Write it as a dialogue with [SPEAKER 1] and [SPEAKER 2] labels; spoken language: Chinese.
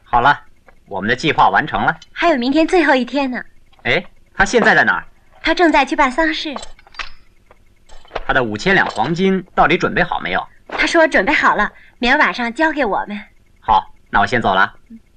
[SPEAKER 1] 好了，我们的计划完成了。
[SPEAKER 2] 还有明天最后一天呢。
[SPEAKER 1] 哎，他现在在哪儿？
[SPEAKER 2] 他正在去办丧事。
[SPEAKER 1] 他的5000两黄金到底准备好没有？
[SPEAKER 2] 他说准备好了，明儿晚上交给我们。
[SPEAKER 1] 好，那我先走了。